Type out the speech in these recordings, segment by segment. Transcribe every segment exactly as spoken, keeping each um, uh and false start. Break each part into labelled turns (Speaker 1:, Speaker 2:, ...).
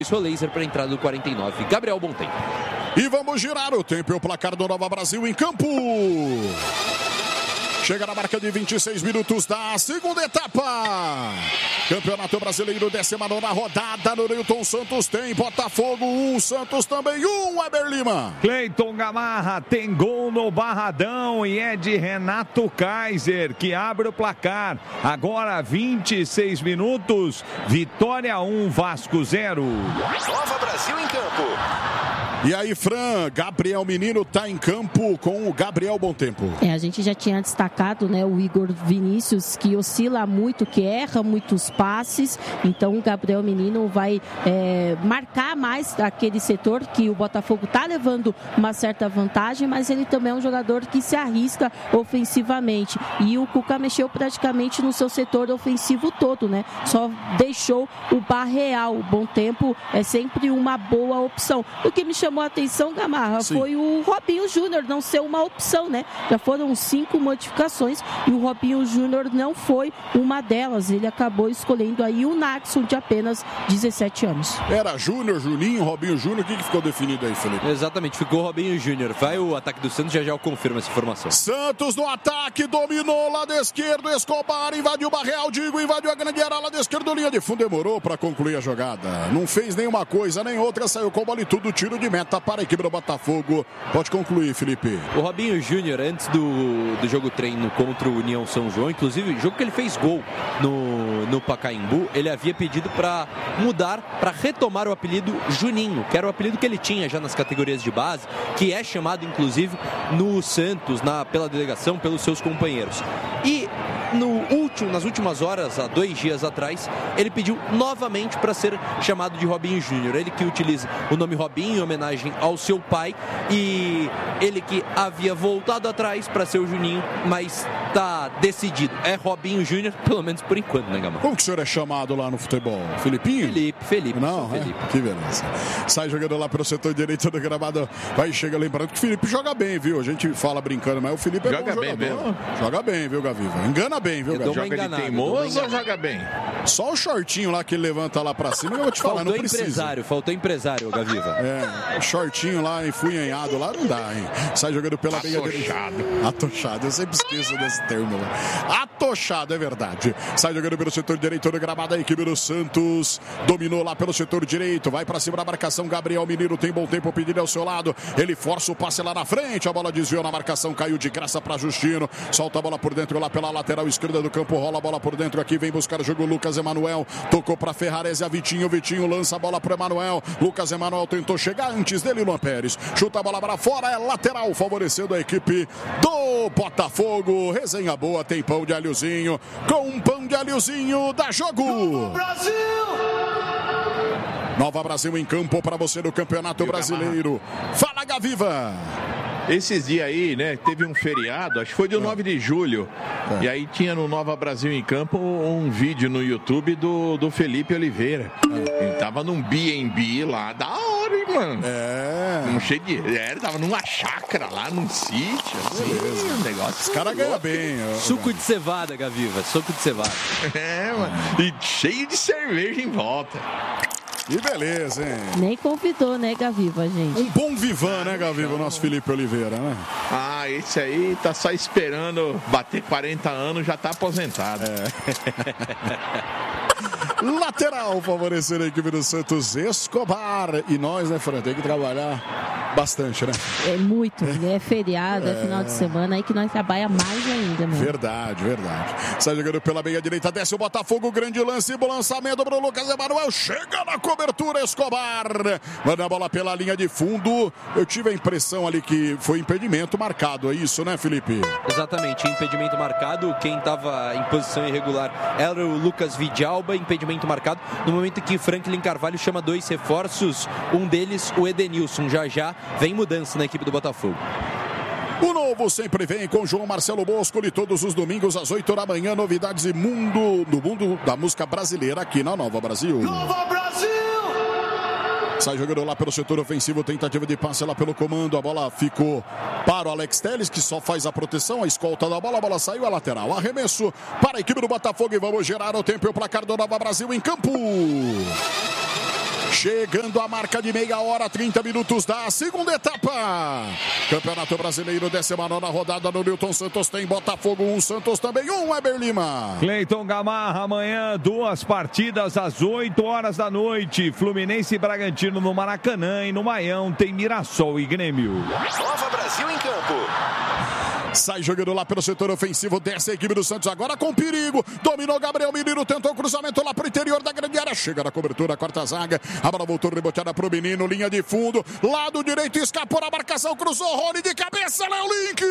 Speaker 1: Isso é o laser para a entrada do quarenta e nove. Gabriel Bontempo.
Speaker 2: E vamos girar o tempo e o placar do Nova Brasil em campo. Chega na marca de vinte e seis minutos da segunda etapa. Campeonato Brasileiro, décima nona rodada. No Newton Santos tem Botafogo um, Santos também um, Weber Lima.
Speaker 3: Cleiton Gamarra tem gol no Barradão e é de Renato Kaiser que abre o placar. Agora vinte e seis minutos, Vitória um, Vasco zero.
Speaker 4: Nova Brasil em campo.
Speaker 2: E aí, Fran, Gabriel Menino tá em campo com o Gabriel Bontempo.
Speaker 5: É, a gente já tinha destacado, né, o Igor Vinícius, que oscila muito, que erra muitos passes. Então, o Gabriel Menino vai é, marcar mais aquele setor que o Botafogo tá levando uma certa vantagem, mas ele também é um jogador que se arrisca ofensivamente. E o Cuca mexeu praticamente no seu setor ofensivo todo, né? Só deixou o Barreal. O Bontempo é sempre uma boa opção. O que me chamou a atenção, Gamarra, Sim. foi o Robinho Júnior não ser uma opção, né? Já foram cinco modificações e o Robinho Júnior não foi uma delas. Ele acabou escolhendo aí o Naxon, de apenas dezessete anos.
Speaker 2: Era Júnior, Juninho, Robinho Júnior. O que, que ficou definido aí, Felipe?
Speaker 1: Exatamente, ficou Robinho Júnior. Vai o ataque do Santos, já já eu confirmo essa informação.
Speaker 2: Santos no ataque, dominou lado esquerdo, Escobar invadiu o Barreal, Digo invadiu a grande área, lado esquerdo, linha de fundo, demorou para concluir a jogada. Não fez nenhuma coisa, nem outra, saiu com a bola e tudo, tiro de meta para a equipe do Botafogo. Pode concluir, Felipe.
Speaker 1: O Robinho Júnior, antes do, do jogo treino contra o União São João, inclusive, jogo que ele fez gol no, no Pacaembu, ele havia pedido para mudar, para retomar o apelido Juninho, que era o apelido que ele tinha já nas categorias de base, que é chamado, inclusive, no Santos, na, pela delegação, pelos seus companheiros. E no último, nas últimas horas, há dois dias atrás, ele pediu novamente para ser chamado de Robinho Júnior. Ele que utiliza o nome Robinho em homenagem ao seu pai e ele que havia voltado atrás para ser o Juninho, mas tá decidido. É Robinho Júnior, pelo menos por enquanto, né, Gamarra?
Speaker 2: Como que o senhor é chamado lá no futebol? Filipinho?
Speaker 1: Felipe, Felipe.
Speaker 2: Não, é?
Speaker 1: Felipe.
Speaker 2: Que beleza. Sai jogando lá pelo setor direito do gramado. Vai, chega lembrando que o Felipe joga bem, viu? A gente fala brincando, mas o Felipe é
Speaker 6: joga
Speaker 2: bom
Speaker 6: bem
Speaker 2: jogador.
Speaker 6: mesmo.
Speaker 2: Joga bem, viu, Gaviva? Engana bem, viu, Gaviva?
Speaker 6: Joga de teimoso ou joga bem?
Speaker 2: Só o shortinho lá que ele levanta lá pra cima, eu vou te falar,
Speaker 1: faltou
Speaker 2: não precisa.
Speaker 1: Empresário, faltou empresário, Gaviva.
Speaker 2: É, o shortinho lá, enfunhanhado lá, não dá, hein? Sai jogando pela meia direita.
Speaker 6: Atochado.
Speaker 2: Atochado, eu sempre esqueço desse termo lá. Atochado, é verdade. Sai jogando pelo setor direito do gramado, a equipe do Santos dominou lá pelo setor direito, vai pra cima da marcação, Gabriel Menino tem bom tempo pedindo ao seu lado, ele força o passe lá na frente, a bola desviou na marcação, caiu de graça pra Justino, solta a bola por dentro lá pela lateral esquerda do campo, rola a bola por dentro aqui, vem buscar o jogo Lucas Emanuel, tocou pra Ferrarese, a Vitinho, Vitinho lança a bola pro Emanuel, Lucas Emanuel tentou chegar antes dele, Luan Pérez, chuta a bola para fora, é lateral, favorecendo a equipe do Botafogo. Resenha boa, tem pão de alhozinho, com um pão de alhozinho, dá jogo! Nova Brasil! Nova Brasil em campo para você no Campeonato Brasileiro. Fala, Gaviva!
Speaker 6: Esses dias aí, né, teve um feriado, acho que foi dia nove de julho, é. E aí tinha no Nova Brasil em Campo um vídeo no YouTube do, do Felipe Oliveira. É. Ele tava num B and B lá, da hora, hein, mano?
Speaker 2: É.
Speaker 6: Um cheio de... É, ele tava numa chácara lá, num sítio, assim, um negócio.
Speaker 2: Os caras ganham bem. Ó.
Speaker 1: Suco de cevada, Gaviva, suco de cevada.
Speaker 6: É, mano. E cheio de cerveja em volta.
Speaker 2: Que beleza, hein?
Speaker 5: Nem convidou, né, Gaviva, gente?
Speaker 2: Um bom vivan, né, Gaviva, o nosso Felipe Oliveira, né?
Speaker 6: Ah, esse aí tá só esperando bater quarenta anos, já tá aposentado.
Speaker 2: É. Lateral, favorecendo a equipe do Santos, Escobar. E nós, né, Fran, tem que trabalhar bastante, né?
Speaker 5: É muito, é feriado, é, é final de semana, aí que nós trabalhamos mais ainda, mano.
Speaker 2: Verdade, verdade. Sai jogando pela meia direita, desce o Botafogo, grande lance, bom lançamento para o Lucas Emanuel, chega na cobertura, Escobar. Manda a bola pela linha de fundo. Eu tive a impressão ali que foi impedimento marcado, é isso, né, Felipe?
Speaker 1: Exatamente, impedimento marcado. Quem estava em posição irregular era o Lucas Vidalba, impedimento marcado. No momento que Franklin Carvalho chama dois reforços, um deles o Edenilson. Já já vem mudança na equipe do Botafogo.
Speaker 2: O novo sempre vem com João Marcelo Bosco e todos os domingos às oito da manhã, novidades e mundo, do mundo da música brasileira aqui na Nova Brasil.
Speaker 4: Nova Brasil!
Speaker 2: Sai jogando lá pelo setor ofensivo, tentativa de passe lá pelo comando, a bola ficou para o Alex Telles, que só faz a proteção, a escolta da bola, a bola saiu, a lateral, arremesso para a equipe do Botafogo e vamos gerar o tempo e o placar do Nova Brasil em campo. Chegando a marca de meia hora, trinta minutos da segunda etapa. Campeonato Brasileiro, décima nona rodada no Newton Santos. Tem Botafogo um, Santos também um, Weber Lima.
Speaker 3: Cleiton Gamarra, amanhã, duas partidas às oito horas da noite. Fluminense e Bragantino no Maracanã e no Maião tem Mirassol e Grêmio.
Speaker 4: Nova Brasil em campo.
Speaker 2: Sai jogando lá pelo setor ofensivo, desce a equipe do Santos agora com perigo. Dominou Gabriel Menino, tentou o cruzamento lá pro interior da grande área. Chega na cobertura, corta a zaga. A bola voltou reboteada pro Menino, linha de fundo. Lado direito, escapou na marcação, cruzou Rony de cabeça, Léo Link.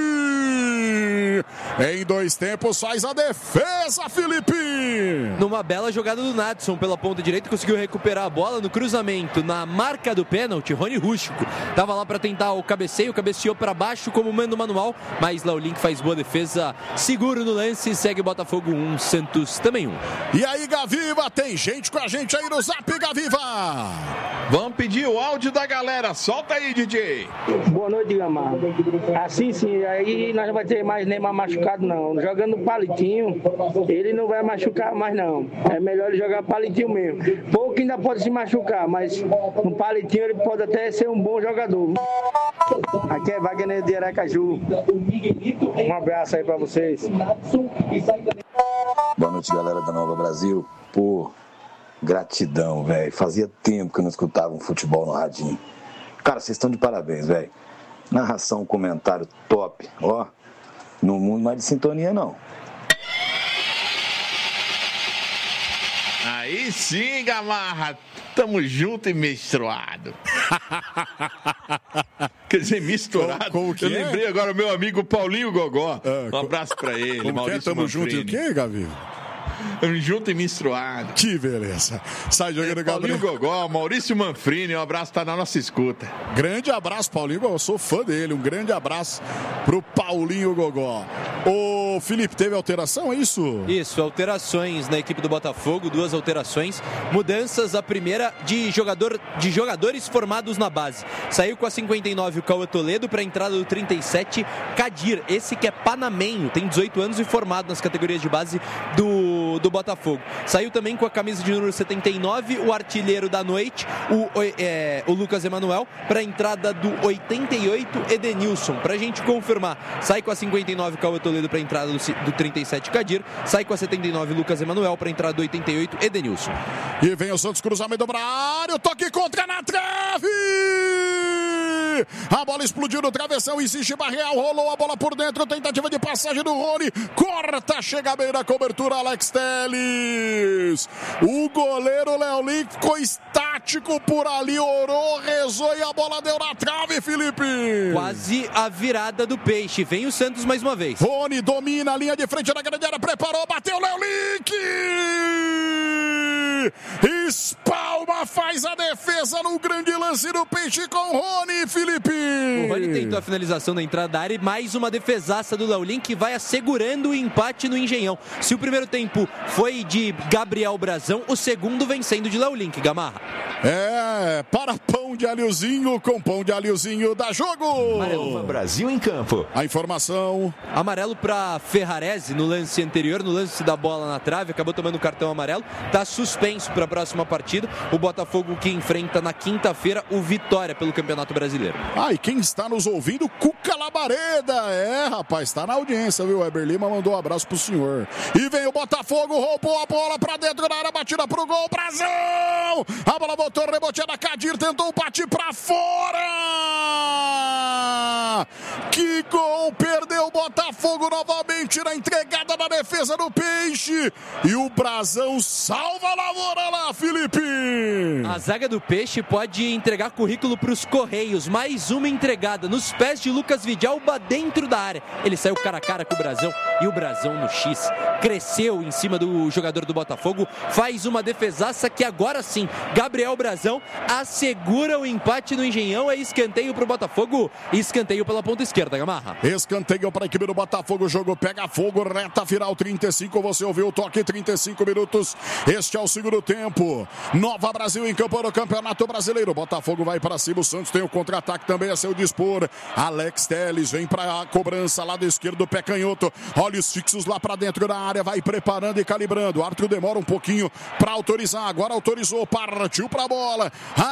Speaker 2: Em dois tempos faz a defesa, Felipe.
Speaker 1: Numa bela jogada do Nadson pela ponta direita, conseguiu recuperar a bola no cruzamento. Na marca do pênalti, Rony Rústico tava lá para tentar o cabeceio, cabeceou para baixo como mando manual. Mas Léo Link faz boa defesa, seguro no lance, segue Botafogo um, Santos também um.
Speaker 2: E aí, Gaviva, tem gente com a gente aí no Zap, Gaviva.
Speaker 6: Vamos pedir o áudio da galera, solta aí, D J.
Speaker 7: Boa noite, Gamarra. Assim sim, aí nós não vai ter mais Neymar machucado não. Jogando palitinho, ele não vai machucar mais não. É melhor ele jogar palitinho mesmo. Pouco ainda pode se machucar, mas no palitinho ele pode até ser um bom jogador. Aqui é Wagner de Aracaju. Um abraço aí pra vocês.
Speaker 8: Boa noite, galera da Nova Brasil. Pô, gratidão, velho. Fazia tempo que eu não escutava um futebol no radinho. Cara, vocês estão de parabéns, velho. Narração, comentário top. Ó, no mundo mais de sintonia, não.
Speaker 6: Aí sim, Gamarra. Tamo junto e misturado. Quer dizer, misturado.
Speaker 2: Como, como que
Speaker 6: eu
Speaker 2: é?
Speaker 6: lembrei agora o meu amigo Paulinho Gogó.
Speaker 2: Ah,
Speaker 6: um abraço pra ele,
Speaker 2: como
Speaker 6: Maurício
Speaker 2: que é? Tamo
Speaker 6: Manfrini.
Speaker 2: junto e o quê, Gavi?
Speaker 6: Tamo junto e misturado.
Speaker 2: Que beleza. Sai jogando,
Speaker 6: é,
Speaker 2: Gabriel.
Speaker 6: Paulinho Gogó, Maurício Manfrini, um abraço, tá na nossa escuta.
Speaker 2: Grande abraço, Paulinho. Eu sou fã dele. Um grande abraço pro Paulinho Gogó. Ô, Felipe, teve alteração, é isso?
Speaker 1: Isso, alterações na equipe do Botafogo, duas alterações. Mudanças, a primeira de, jogador, de jogadores formados na base. Saiu com a cinquenta e nove o Cauã Toledo para a entrada do trinta e sete, Kadir. Esse que é panamenho, tem dezoito anos e formado nas categorias de base do, do Botafogo. Saiu também com a camisa de número setenta e nove, o artilheiro da noite, o, é, o Lucas Emanuel, para a entrada do oitenta e oito, Edenilson. Para a gente confirmar, sai com a cinquenta e nove, Cauã Toledo para a entrada do, do trinta e sete, Kadir. Sai com a setenta e nove, Lucas Emanuel, para a entrada do oitenta e oito, Edenilson.
Speaker 2: E vem o Santos, cruzamento para a área, o toque contra na trave! A bola explodiu no travessão, insiste Barreal, rolou a bola por dentro, tentativa de passagem do Rony, corta, chega bem na cobertura, Alex Telles. O goleiro Léo Link ficou estático por ali, orou, rezou e a bola deu na trave, Felipe.
Speaker 1: Quase a virada do peixe, vem o Santos mais uma vez.
Speaker 2: Rony domina a linha de frente da grande área, preparou, bateu Léo Link. Espalma, faz a defesa no grande lance do peixe com Rony, Felipe.
Speaker 1: O Rony tentou a finalização na entrada da área e mais uma defesaça do Léo Link que vai assegurando o empate no Engenhão. Se o primeiro tempo foi de Gabriel Brazão, o segundo vem sendo de Léo Link, Gamarra.
Speaker 2: É, para pão de alhozinho com pão de alhozinho, dá jogo.
Speaker 4: Nova Brasil em campo.
Speaker 2: A informação.
Speaker 1: Amarelo para Ferrarese no lance anterior, no lance da bola na trave, acabou tomando cartão amarelo, está suspenso para a próxima partida. O Botafogo que enfrenta na quinta-feira o Vitória pelo Campeonato Brasileiro.
Speaker 2: Ah, e quem está nos ouvindo, Cuca Labareda. É, rapaz, está na audiência, viu? O Weber Lima mandou um abraço pro senhor. E vem o Botafogo, roubou a bola para dentro da área, batida pro gol, Brazão! A bola voltou, reboteada, Kadir tentou bate para fora! Que gol! Perdeu o Botafogo novamente na entregada da defesa do Peixe. E o Brazão salva a lavoura lá, Felipe!
Speaker 1: A zaga do Peixe pode entregar currículo para os Correios. Mais uma entregada nos pés de Lucas Vidalba dentro da área. Ele saiu cara a cara com o Brazão e o Brazão no X. Cresceu em cima do jogador do Botafogo. Faz uma defesaça que agora sim, Gabriel Brazão assegura segura o empate no Engenhão. É escanteio pro Botafogo. Escanteio pela ponta esquerda, Gamarra.
Speaker 2: Escanteio para a equipe do Botafogo. O jogo pega fogo. Reta final trinta e cinco. Você ouviu o toque, trinta e cinco minutos. Este é o segundo tempo. Nova Brasil em campo no Campeonato Brasileiro. Botafogo vai para cima. O Santos tem o contra-ataque também a seu dispor. Alex Telles vem para a cobrança. Lado esquerdo, pé canhoto. Olhos fixos lá para dentro da área. Vai preparando e calibrando. O árbitro demora um pouquinho para autorizar. Agora autorizou. Partiu para a bola.